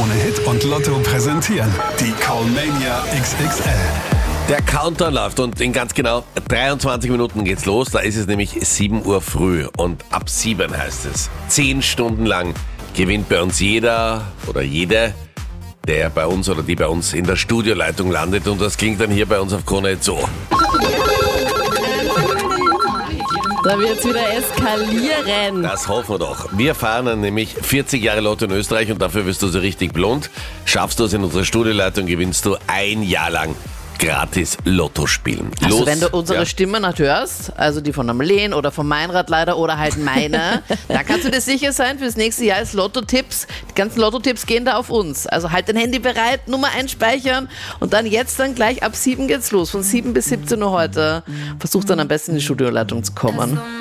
Krone Hit und Lotto präsentieren die Callmania XXL. Der Countdown läuft und in ganz genau 23 Minuten geht's los. Da ist es nämlich 7 Uhr früh und ab 7 heißt es. 10 Stunden lang gewinnt bei uns jeder oder jede, der bei uns oder die bei uns in der Studioleitung landet. Und das klingt dann hier bei uns auf Krone Hit so. Da wird's wieder eskalieren. Das hoffen wir doch. Wir fahren nämlich 40 Jahre Lotto in Österreich und dafür wirst du so richtig blond. Schaffst du es in unserer Studioleitung, gewinnst du ein Jahr lang gratis Lotto spielen. Also wenn du unsere Stimme noch hörst, also die von der Marleen oder von Meinrad leider oder halt meine, dann kannst du dir sicher sein, fürs nächste Jahr ist Lotto-Tipps. Die ganzen Lotto-Tipps gehen da auf uns. Also halt dein Handy bereit, Nummer einspeichern und dann gleich ab 7 geht's los. Von 7 bis 17 Uhr heute. Versuch dann am besten in die Studioleitung zu kommen.